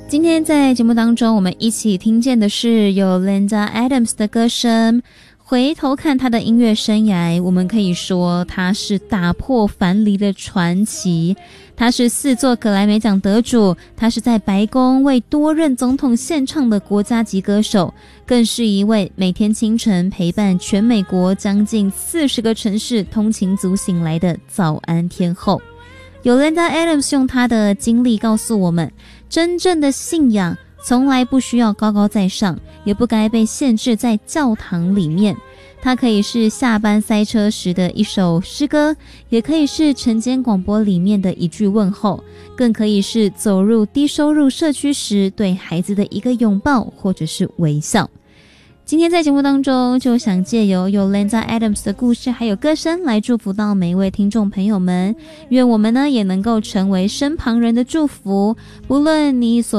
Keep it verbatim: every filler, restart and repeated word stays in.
今天在节目当中，我们一起听见的是有 Linda Adams 的歌声。回头看她的音乐生涯，我们可以说她是打破樊篱的传奇。她是四座格莱美奖得主，她是在白宫为多任总统献唱的国家级歌手，更是一位每天清晨陪伴全美国将近四十个城市通勤族醒来的早安天后。有 Linda Adams 用她的经历告诉我们，真正的信仰从来不需要高高在上，也不该被限制在教堂里面。它可以是下班塞车时的一首诗歌，也可以是晨间广播里面的一句问候，更可以是走入低收入社区时对孩子的一个拥抱或者是微笑。今天在节目当中，就想借由有 Linda Adams 的故事还有歌声来祝福到每一位听众朋友们，愿我们呢也能够成为身旁人的祝福，不论你所